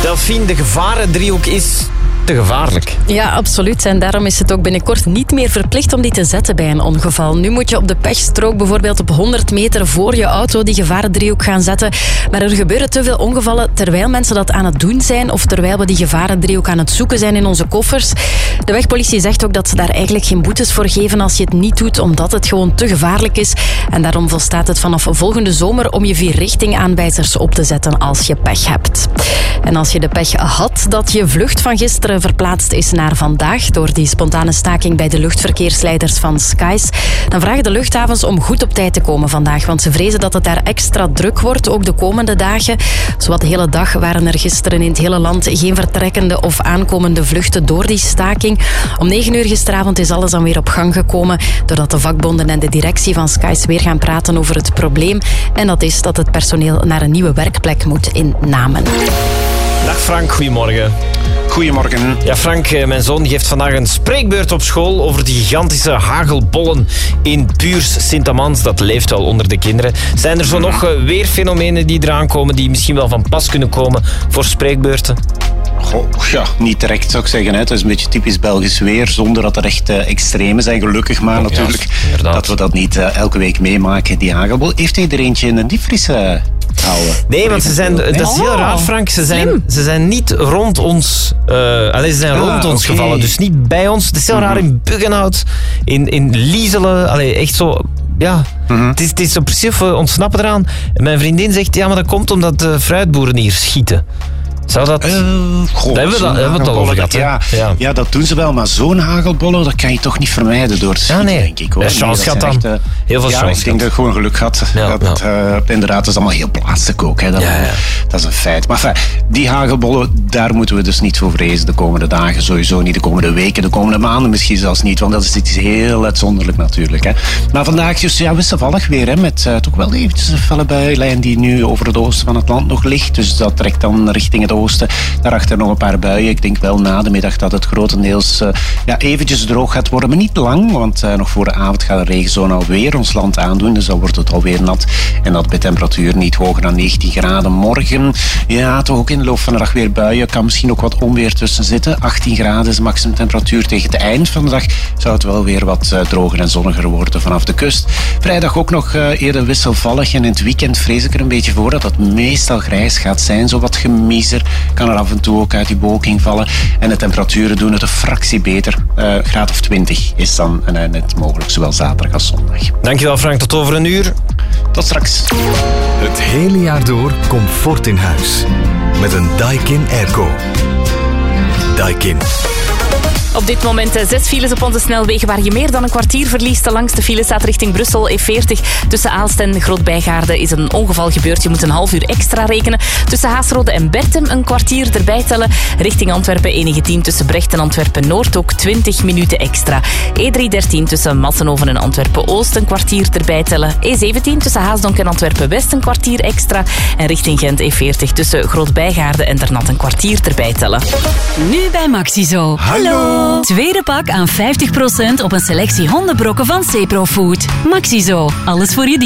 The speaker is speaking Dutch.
Delphine, de gevarendriehoek is te gevaarlijk. Ja, absoluut. En daarom is het ook binnenkort niet meer verplicht om die te zetten bij een ongeval. Nu moet je op de pechstrook bijvoorbeeld op 100 meter voor je auto die gevarendriehoek gaan zetten. Maar er gebeuren te veel ongevallen terwijl mensen dat aan het doen zijn of terwijl we die gevarendriehoek aan het zoeken zijn in onze koffers. De wegpolitie zegt ook dat ze daar eigenlijk geen boetes voor geven als je het niet doet, omdat het gewoon te gevaarlijk is. En daarom volstaat het vanaf volgende zomer om je 4 richtingaanwijzers op te zetten als je pech hebt. En als je de pech had dat je vlucht van gisteren verplaatst is naar vandaag door die spontane staking bij de luchtverkeersleiders van Skies, dan vragen de luchthavens om goed op tijd te komen vandaag, want ze vrezen dat het daar extra druk wordt, ook de komende dagen. Zowat de hele dag waren er gisteren in het hele land geen vertrekkende of aankomende vluchten door die staking. Om 9 uur gisteravond is alles dan weer op gang gekomen, doordat de vakbonden en de directie van Skies weer gaan praten over het probleem. En dat is dat het personeel naar een nieuwe werkplek moet in Namen. Dag Frank, goedemorgen. Goedemorgen. Ja, Frank, mijn zoon geeft vandaag een spreekbeurt op school over die gigantische hagelbollen in Puurs Sint-Amans. Dat leeft wel onder de kinderen. Zijn er zo nog weerfenomenen die eraan komen die misschien wel van pas kunnen komen voor spreekbeurten? Ja, niet direct zou ik zeggen. Het is een beetje typisch Belgisch weer, zonder dat er echt extreme zijn. Gelukkig maar natuurlijk dat we dat niet elke week meemaken, die hagelbol. Heeft hij er eentje in een diepvries houden? Nee, want ze zijn, dat is heel raar, Frank. Ze zijn niet rond ons, ze zijn rond ons gevallen, dus niet bij ons. Het is heel raar in Buggenhout, in Lieselen, echt zo. Ja, het is zo precies, we ontsnappen eraan. Mijn vriendin zegt, ja, maar dat komt omdat de fruitboeren hier schieten. Zou dat... daar hebben we het al over gehad. Ja, dat doen ze wel, maar zo'n hagelbollen, dat kan je toch niet vermijden door te schieten, denk ik. Hoor. Ja, chance gehad dan. Heel veel chance. Ik denk dat ik gewoon geluk had. Inderdaad, dat is allemaal heel plaatselijk ook. Hè. Dat is een feit. Maar die hagelbollen, daar moeten we dus niet voor vrezen de komende dagen. Sowieso niet de komende weken, de komende maanden misschien zelfs niet. Want dat is iets heel uitzonderlijk natuurlijk. Hè. Maar vandaag dus wisselvallig weer, hè, met toch wel eventjes een felle builijn die nu over het oosten van het land nog ligt. Dus dat trekt dan richting het oosten. Daarachter nog een paar buien. Ik denk wel na de middag dat het grotendeels eventjes droog gaat worden. Maar niet lang, want nog voor de avond gaat de regenzone alweer ons land aandoen. Dus dan wordt het alweer nat. En dat bij temperatuur niet hoger dan 19 graden. Morgen, toch ook in de loop van de dag weer buien. Kan misschien ook wat onweer tussen zitten. 18 graden is de maximumtemperatuur. Tegen het eind van de dag zou het wel weer wat droger en zonniger worden vanaf de kust. Vrijdag ook nog eerder wisselvallig. En in het weekend vrees ik er een beetje voor dat het meestal grijs gaat zijn. Zo wat gemiezer. Kan er af en toe ook uit die bewolking vallen. En de temperaturen doen het een fractie beter. Graad of 20 is dan net mogelijk, zowel zaterdag als zondag. Dankjewel Frank, tot over een uur. Tot straks. Het hele jaar door comfort in huis. Met een Daikin Airco. Daikin. Op dit moment 6 files op onze snelwegen waar je meer dan een kwartier verliest. De langste file staat richting Brussel, E40. Tussen Aalst en Groot-Bijgaarde is een ongeval gebeurd. Je moet een half uur extra rekenen. Tussen Haasrode en Bertem een kwartier erbij tellen. Richting Antwerpen E19 tussen Brecht en Antwerpen-Noord ook 20 minuten extra. E313 tussen Massenhoven en Antwerpen-Oost een kwartier erbij tellen. E17 tussen Haasdonk en Antwerpen-West een kwartier extra. En richting Gent E40 tussen Groot-Bijgaarde en Ternat een kwartier erbij tellen. Nu bij Maxizo. Hallo! Tweede pak aan 50% op een selectie hondenbrokken van Ceprofood. Maxizo, alles voor je dier.